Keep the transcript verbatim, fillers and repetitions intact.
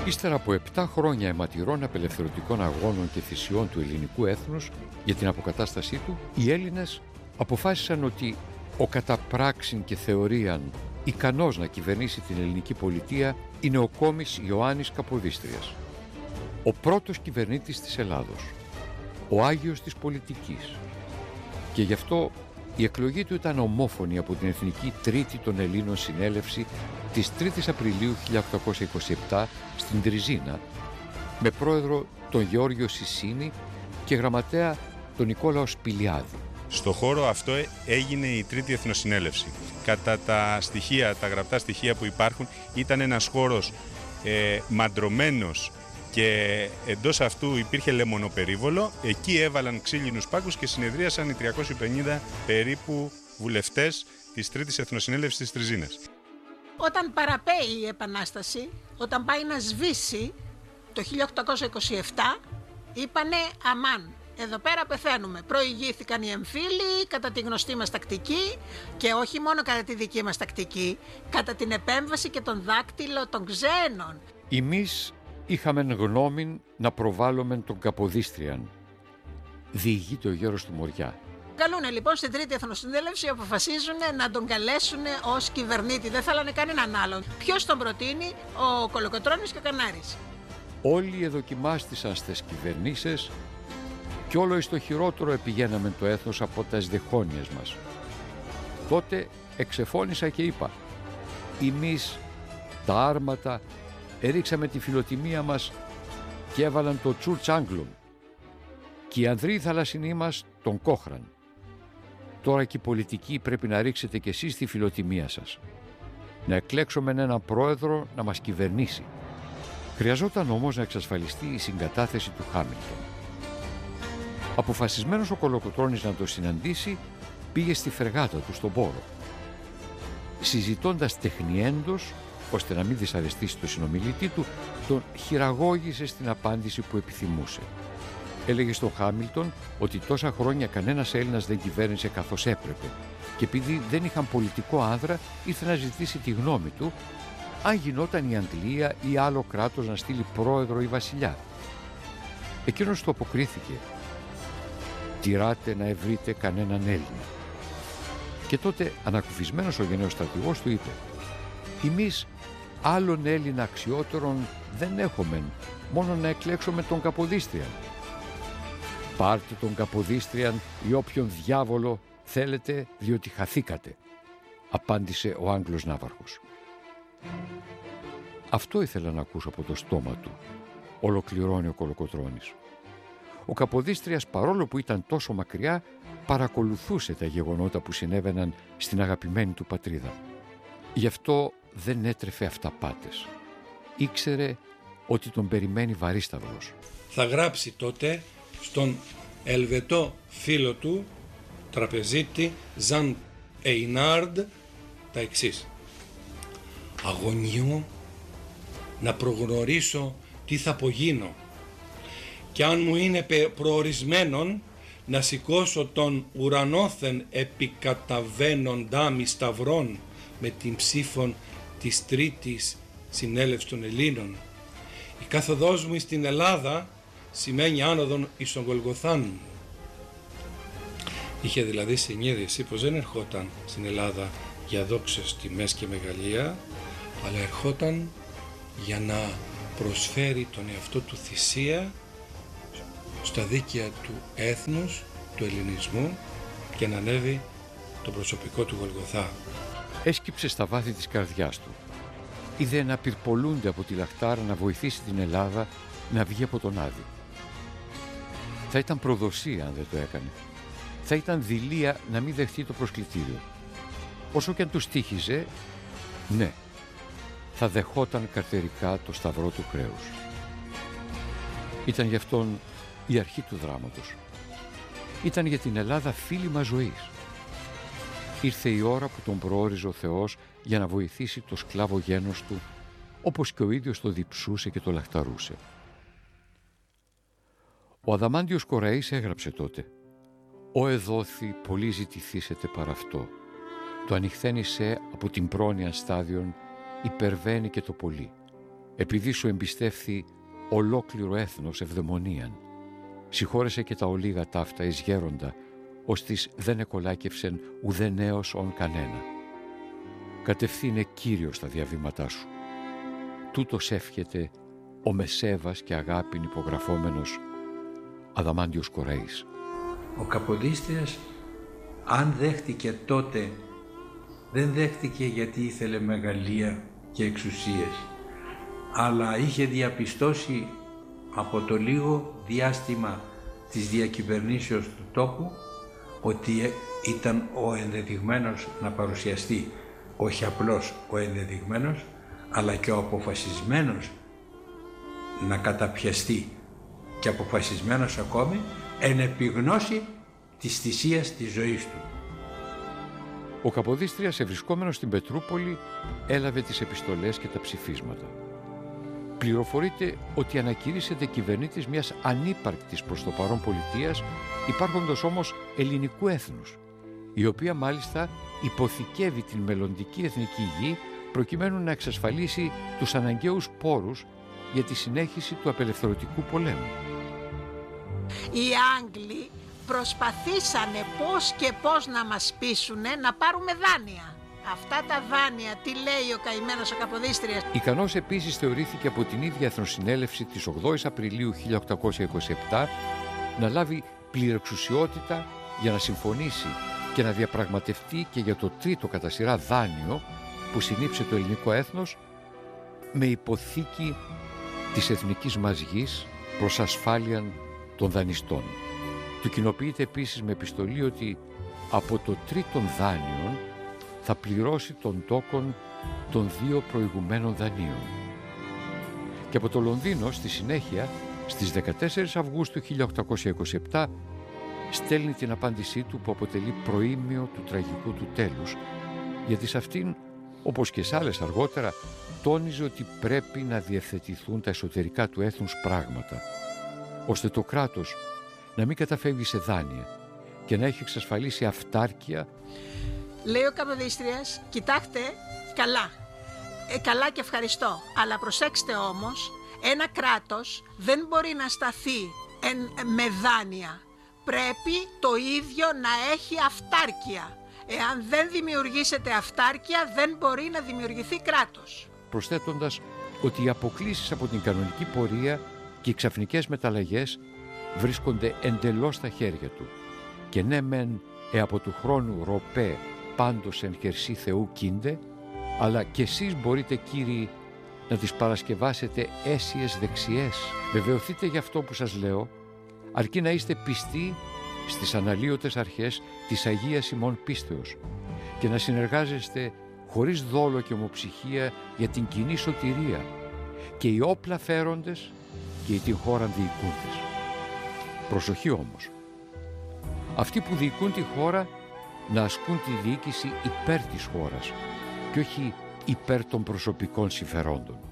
Ύστερα από επτά χρόνια αιματηρών απελευθερωτικών αγώνων και θυσιών του ελληνικού έθνους για την αποκατάστασή του, οι Έλληνες αποφάσισαν ότι ο κατά πράξην και θεωρίαν ικανός να κυβερνήσει την ελληνική πολιτεία είναι ο κόμις Ιωάννης Καποδίστριας, ο πρώτος κυβερνήτης της Ελλάδος, ο Άγιος της πολιτικής, και γι' αυτό η εκλογή του ήταν ομόφωνη από την Εθνική Τρίτη των Ελλήνων Συνέλευση της τρίτης Απριλίου χίλια οκτακόσια είκοσι επτά στην Τριζίνα, με πρόεδρο τον Γεώργιο Σισίνη και γραμματέα τον Νικόλαο Σπηλιάδη. Στο χώρο αυτό έγινε η Τρίτη Εθνοσυνέλευση. Κατά τα στοιχεία, τα γραπτά στοιχεία που υπάρχουν, ήταν ένας χώρος ε, μαντρωμένος και εντός αυτού υπήρχε λεμονοπερίβολο. Εκεί έβαλαν ξύλινους πάγκους και συνεδρίασαν οι τριακόσιοι πενήντα περίπου βουλευτές της Τρίτης Εθνοσυνέλευσης της Τριζίνας. Όταν παραπέει η Επανάσταση, όταν πάει να σβήσει το χίλια οκτακόσια είκοσι επτά, είπανε αμάν. Εδώ πέρα πεθαίνουμε. Προηγήθηκαν οι εμφύλοι κατά τη γνωστή μας τακτική και όχι μόνο κατά τη δική μας τακτική, κατά την επέμβαση και τον δάκτυλο των ξένων. Εμείς είχαμε γνώμην να προβάλλουμε τον Καποδίστριαν, διηγείται ο γέρος του Μοριά. Καλούνε λοιπόν στην Τρίτη Εθνοσυνέλευση, αποφασίζουν να τον καλέσουν ως κυβερνήτη. Δεν θέλανε κανέναν άλλον. Ποιος τον προτείνει? Ο Κολοκοτρώνης και ο Κανάρης. Όλοι εδοκιμάστησαν στις κυβερνήσεις κι όλο εις το χειρότερο επηγαίναμε το έθνος από τα σδεχόνιες μας. Τότε εξεφώνησα και είπα: εμείς τα άρματα ερίξαμε τη φιλοτιμία μας και έβαλαν το Τσουρτς Άγγλων και οι ανδροί θαλασσινοί μας τον κόχραν. Τώρα και οι πολιτικοί πρέπει να ρίξετε κι εσείς τη φιλοτιμία σας. Να εκλέξουμε έναν πρόεδρο να μας κυβερνήσει. Χρειαζόταν όμως να εξασφαλιστεί η συγκατάθεση του Χάμιλτον. Αποφασισμένος ο Κολοκοτρώνης να το συναντήσει, πήγε στη φρεγάτα του στον πόρο. Συζητώντας τεχνιέντος, ώστε να μην δυσαρεστήσει το συνομιλητή του, τον χειραγώγησε στην απάντηση που επιθυμούσε. Έλεγε στον Χάμιλτον ότι τόσα χρόνια κανένας Έλληνας δεν κυβέρνησε καθώς έπρεπε και επειδή δεν είχαν πολιτικό άνδρα ήρθε να ζητήσει τη γνώμη του αν γινόταν η Αγγλία ή άλλο κράτος να στείλει πρόεδρο ή βασιλιά. Εκείνος του αποκρίθηκε: «Τηράτε να ευρείτε κανέναν Έλληνα». Και τότε ανακουφισμένος ο γενναίος στρατηγός του είπε: «Εμείς άλλον Έλληνα αξιότερον δεν έχουμε, μόνο να εκλέξουμε τον Καποδίστριαν». «Πάρτε τον Καποδίστριαν ή όποιον διάβολο θέλετε, διότι χαθήκατε», απάντησε ο Άγγλος ναύαρχος. «Αυτό ήθελα να ακούσω από το στόμα του», ολοκληρώνει ο Κολοκοτρώνης. Ο Καποδίστριας, παρόλο που ήταν τόσο μακριά, παρακολουθούσε τα γεγονότα που συνέβαιναν στην αγαπημένη του πατρίδα. Γι' αυτό δεν έτρεφε αυταπάτες. Ήξερε ότι τον περιμένει βαρύσταυρος. Θα γράψει τότε στον Ελβετό φίλο του, τραπεζίτη Ζαν Εινάρντ, τα εξής: «Αγωνιώ να προγνωρίσω τι θα απογίνω και αν μου είναι προορισμένον να σηκώσω τον ουρανόθεν επικαταβαίνοντά μη σταυρών με την ψήφων της Τρίτης Συνέλευσης των Ελλήνων. Η κάθοδός μου στην Ελλάδα σημαίνει άνοδον εις τον Γολγοθάν». Είχε δηλαδή συνείδηση πως δεν ερχόταν στην Ελλάδα για δόξες, τιμές και μεγαλεία, αλλά ερχόταν για να προσφέρει τον εαυτό του θυσία στα δίκαια του έθνους, του ελληνισμού και να ανέβει το προσωπικό του Γολγοθά. Έσκυψε στα βάθη της καρδιάς του. Είδε να πυρπολούνται από τη λαχτάρα να βοηθήσει την Ελλάδα να βγει από τον Άδη. Θα ήταν προδοσία αν δεν το έκανε. Θα ήταν δειλία να μην δεχτεί το προσκλητήριο. Όσο και αν του στοίχιζε, ναι, θα δεχόταν καρτερικά το σταυρό του χρέους. Ήταν γι' αυτόν η αρχή του δράματος. Ήταν για την Ελλάδα φίλημα ζωής. Ήρθε η ώρα που τον προόριζε ο Θεός για να βοηθήσει το σκλάβο γένος του, όπως και ο ίδιος το διψούσε και το λαχταρούσε. Ο Αδαμάντιος Κοραής έγραψε τότε: «Ω εδόθη πολύ ζητηθήσετε παρά αυτό. Το ανοιχθένησε από την πρόνοια στάδιον υπερβαίνει και το πολύ. επειδή σου εμπιστεύθη ολόκληρο έθνος ευδαιμονίαν. Συγχώρεσε και τα ολίγα ταύτα εις γέροντα, ως της δεν εκολάκευσεν ουδέ νέος ον κανένα. Κατευθύνε Κύριος τα διαβήματά σου. Τούτος εύχεται ο μεσέβας και αγάπην υπογραφόμενος Αδαμάντιος Κοραής. Ο Καποδίστριας, αν δέχτηκε τότε, δεν δέχτηκε γιατί ήθελε μεγαλεία και εξουσίες, αλλά είχε διαπιστώσει από το λίγο διάστημα της διακυβερνήσεως του τόπου ότι ήταν ο ενδεδειγμένος να παρουσιαστεί, όχι απλώς ο ενδεδειγμένος, αλλά και ο αποφασισμένος να καταπιαστεί και αποφασισμένος ακόμη εν επιγνώση της θυσίας της ζωής του. Ο Καποδίστριας, ευρισκόμενος στην Πετρούπολη, έλαβε τις επιστολές και τα ψηφίσματα. Πληροφορείται ότι ανακηρύσσεται κυβερνήτης μιας ανύπαρκτης προς το παρόν πολιτείας, υπάρχοντος όμως ελληνικού έθνους, η οποία μάλιστα υποθηκεύει την μελλοντική εθνική γη προκειμένου να εξασφαλίσει τους αναγκαίους πόρους για τη συνέχιση του απελευθερωτικού πολέμου. Οι Άγγλοι προσπαθήσανε πώς και πώς να μας πείσουνε να πάρουμε δάνεια. Αυτά τα δάνεια, τι λέει ο καημένος ο Καποδίστριας. Ικανός επίσης θεωρήθηκε από την ίδια Εθνοσυνέλευση της ογδόης Απριλίου χίλια οκτακόσια είκοσι επτά να λάβει πληρεξουσιότητα για να συμφωνήσει και να διαπραγματευτεί και για το τρίτο κατά σειρά δάνειο που συνήψε το ελληνικό έθνος με υποθήκη της εθνικής μας γης προς ασφάλεια των δανειστών. Του κοινοποιείται επίσης με επιστολή ότι από το τρίτον δάνειο θα πληρώσει τον τόκον των δύο προηγουμένων δανείων. Και από το Λονδίνο στη συνέχεια στις δεκατέσσερις Αυγούστου χίλια οκτακόσια είκοσι επτά στέλνει την απάντησή του που αποτελεί προήμιο του τραγικού του τέλους, γιατί σε αυτήν, όπως και σε άλλες αργότερα, τόνιζε ότι πρέπει να διευθετηθούν τα εσωτερικά του έθνους πράγματα, ώστε το κράτος να μην καταφεύγει σε δάνεια και να έχει εξασφαλίσει αυτάρκεια. Λέει ο Καποδίστριας, κοιτάξτε καλά, ε, καλά και ευχαριστώ, αλλά προσέξτε όμως, ένα κράτος δεν μπορεί να σταθεί εν, με δάνεια. Πρέπει το ίδιο να έχει αυτάρκεια. Εάν δεν δημιουργήσετε αυτάρκεια, δεν μπορεί να δημιουργηθεί κράτος. Προσθέτοντας ότι οι αποκλίσεις από την κανονική πορεία και οι ξαφνικές μεταλλαγές βρίσκονται εντελώς στα χέρια του. Και ναι μεν ε από του χρόνου ροπέ πάντως εν χερσί Θεού κίνδε, αλλά και εσείς μπορείτε, κύριοι, να τις παρασκευάσετε αίσιες δεξιές. Βεβαιωθείτε για αυτό που σας λέω, αρκεί να είστε πιστοί στις αναλύωτες αρχές της Αγίας ημών πίστεως και να συνεργάζεστε χωρίς δόλο και ομοψυχία για την κοινή σωτηρία και οι όπλα φέροντες και οι την χώραν διοικούντες. Προσοχή όμως, αυτοί που διοικούν τη χώρα να ασκούν τη διοίκηση υπέρ της χώρας και όχι υπέρ των προσωπικών συμφερόντων.